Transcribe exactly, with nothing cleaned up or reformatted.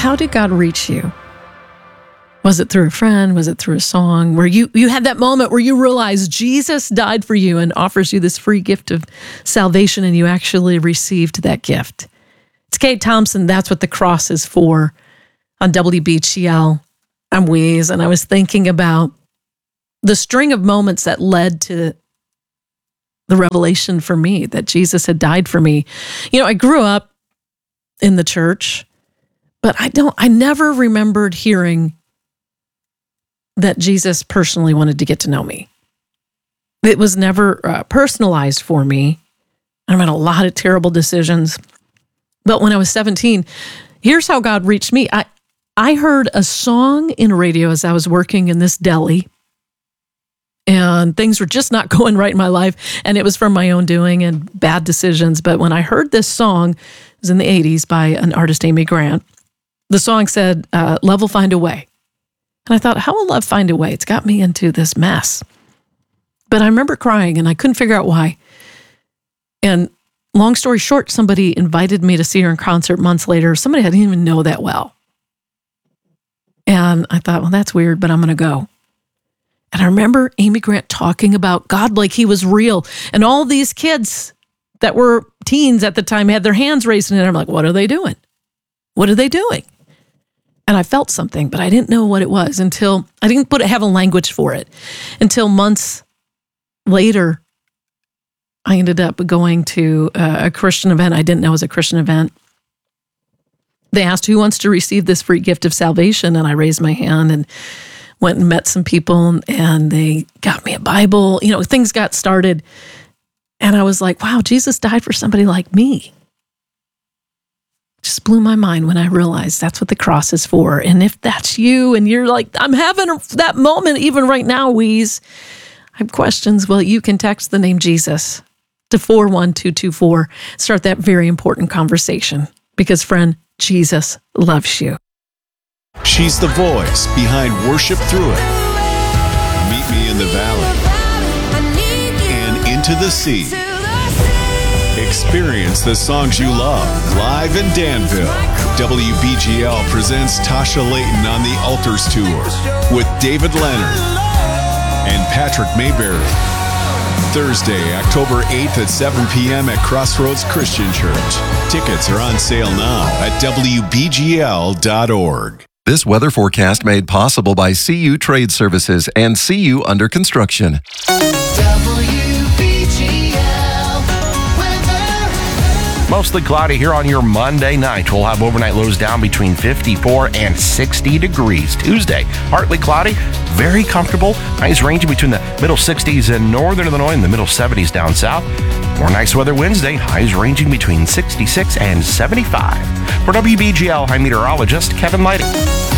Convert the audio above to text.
how did God reach you? Was it through a friend? Was it through a song? Where you, you had that moment where you realized Jesus died for you and offers you this free gift of salvation, and you actually received that gift. It's Kate Thompson. That's what the cross is for on W B G L. I'm Weeze, and I was thinking about the string of moments that led to the revelation for me that Jesus had died for me. You know, I grew up in the church, but I don't, I never remembered hearing that Jesus personally wanted to get to know me. It was never uh, personalized for me. I made a lot of terrible decisions. But when I was seventeen, here's how God reached me. I, I heard a song in radio as I was working in this deli, and things were just not going right in my life, and it was from my own doing and bad decisions. But when I heard this song, it was in the eighties by an artist, Amy Grant. The song said, uh, "Love will find a way." And I thought, how will love find a way? It's got me into this mess. But I remember crying, and I couldn't figure out why. And long story short, somebody invited me to see her in concert months later. Somebody I didn't even know that well. And I thought, well, that's weird, but I'm going to go. And I remember Amy Grant talking about God like he was real. And all these kids that were teens at the time had their hands raised. And I'm like, what are they doing? What are they doing? And I felt something, but I didn't know what it was until, I didn't put have a language for it, until months later, I ended up going to a Christian event I didn't know was a Christian event. They asked who wants to receive this free gift of salvation, and I raised my hand and went and met some people, and they got me a Bible. You know, things got started, and I was like, wow, Jesus died for somebody like me. Just blew my mind when I realized that's what the cross is for. And if that's you and you're like, I'm having that moment even right now, Weeze, I have questions. Well, you can text the name Jesus to four one two two four. Start that very important conversation because, friend, Jesus loves you. She's the voice behind Worship Through It, Meet Me in the Valley, and Into the Sea. Experience the songs you love live in Danville. W B G L presents Tasha Layton on the Altars Tour with David Leonard and Patrick Mayberry. Thursday, October eighth at seven p.m. at Crossroads Christian Church. Tickets are on sale now at W B G L dot org. This weather forecast made possible by C U Trade Services and C U Under Construction. Mostly cloudy here on your Monday night. We'll have overnight lows down between fifty-four and sixty degrees. Tuesday, partly cloudy, very comfortable. Highs ranging between the middle sixties in northern Illinois and the middle seventies down south. More nice weather Wednesday, highs ranging between sixty-six and seventy-five. For W B G L, I'm meteorologist Kevin Lighting.